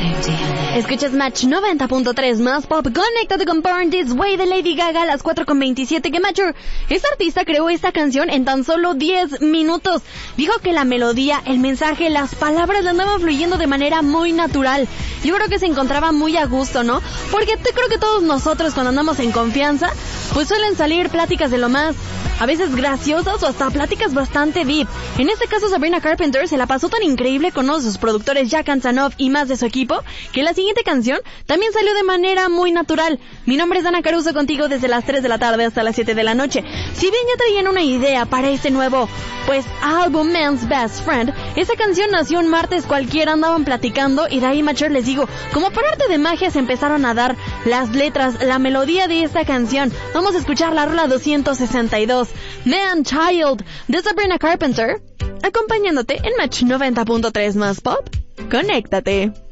Escuchas Match 90.3 más pop. Conéctate con Born This Way de Lady Gaga a las 4:27. Que Mature, esta artista creó esta canción en tan solo 10 minutos. Dijo que la melodía, el mensaje, las palabras le andaban fluyendo de manera muy natural. Yo creo que se encontraba muy a gusto, ¿no? Porque creo que todos nosotros cuando andamos en confianza, pues suelen salir pláticas de lo más, a veces graciosas o hasta pláticas bastante deep. En este caso Sabrina Carpenter se la pasó tan increíble con uno de sus productores Jack Antonoff y más de su equipo, que la siguiente canción también salió de manera muy natural. Mi nombre es Dana Caruso, contigo desde las 3 de la tarde hasta las 7 de la noche. Si bien ya traían una idea para este nuevo, pues, álbum Man's Best Friend, esta canción nació un martes cualquiera, andaban platicando y de ahí, Macher, les digo, como por arte de magia se empezaron a dar las letras, la melodía de esta canción. Vamos a escuchar la rola 262, Man Child, de Sabrina Carpenter, acompañándote en Match 90.3 más pop. Conéctate.